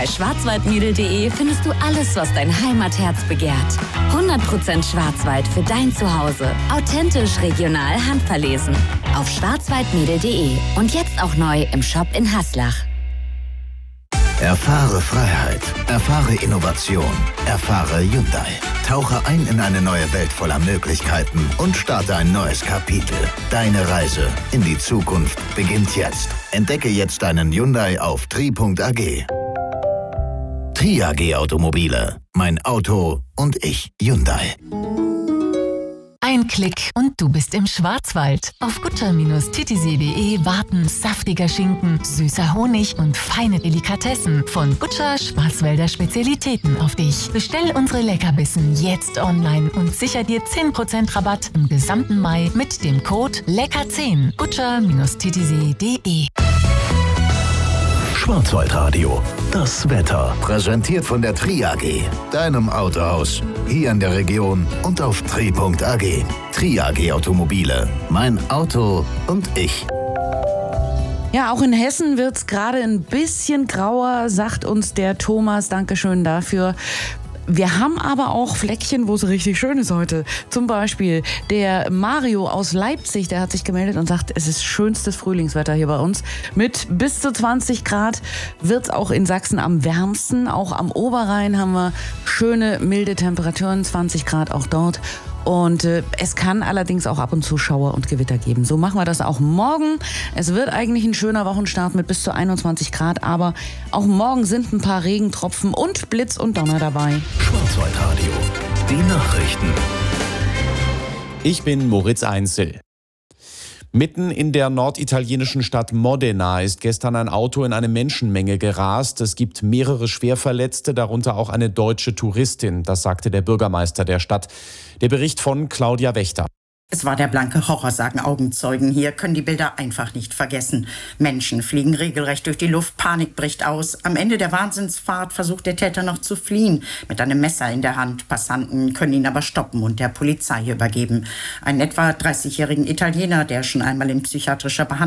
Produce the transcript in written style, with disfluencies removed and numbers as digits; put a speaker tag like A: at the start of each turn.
A: schwarzwaldmädel.de findest du alles, was dein Heimatherz begehrt. 100% Schwarzwald für dein Zuhause. Authentisch, regional, handverlesen. Auf schwarzwaldmädel.de und jetzt auch neu im Shop in Haslach.
B: Erfahre Freiheit, erfahre Innovation, erfahre Hyundai. Tauche ein in eine neue Welt voller Möglichkeiten und starte ein neues Kapitel. Deine Reise in die Zukunft beginnt jetzt. Entdecke jetzt deinen Hyundai auf tri.ag. Tri.ag Automobile. Mein Auto und ich. Hyundai.
C: Ein Klick und du bist im Schwarzwald. Auf gutscher-titisee.de warten saftiger Schinken, süßer Honig und feine Delikatessen von Gutscher Schwarzwälder Spezialitäten auf dich. Bestell unsere Leckerbissen jetzt online und sicher dir 10% Rabatt im gesamten Mai mit dem Code LECKER10. Gutscher-titisee.de.
B: Schwarzwaldradio. Das Wetter. Präsentiert von der Tri.ag. Deinem Autohaus. Hier in der Region und auf tri.ag. Tri.ag Automobile. Mein Auto und ich.
D: Ja, auch in Hessen wird's gerade ein bisschen grauer, sagt uns der Thomas. Dankeschön dafür. Wir haben aber auch Fleckchen, wo es richtig schön ist heute. Zum Beispiel der Mario aus Leipzig, der hat sich gemeldet und sagt, es ist schönstes Frühlingswetter hier bei uns. Mit bis zu 20 Grad wird es auch in Sachsen am wärmsten. Auch am Oberrhein haben wir schöne, milde Temperaturen, 20 Grad auch dort. Und es kann allerdings auch ab und zu Schauer und Gewitter geben. So machen wir das auch morgen. Es wird eigentlich ein schöner Wochenstart mit bis zu 21 Grad. Aber auch morgen sind ein paar Regentropfen und Blitz und Donner dabei.
B: Schwarzwaldradio. Die Nachrichten.
E: Ich bin Moritz Einzel. Mitten in der norditalienischen Stadt Modena ist gestern ein Auto in eine Menschenmenge gerast. Es gibt mehrere Schwerverletzte, darunter auch eine deutsche Touristin. Das sagte der Bürgermeister der Stadt. Der Bericht von Claudia Wächter.
F: Es war der blanke Horror, sagen Augenzeugen. Hier können die Bilder einfach nicht vergessen. Menschen fliegen regelrecht durch die Luft, Panik bricht aus. Am Ende der Wahnsinnsfahrt versucht der Täter noch zu fliehen, mit einem Messer in der Hand. Passanten können ihn aber stoppen und der Polizei übergeben. Einen etwa 30-jährigen Italiener, der schon einmal in psychiatrischer Behandlung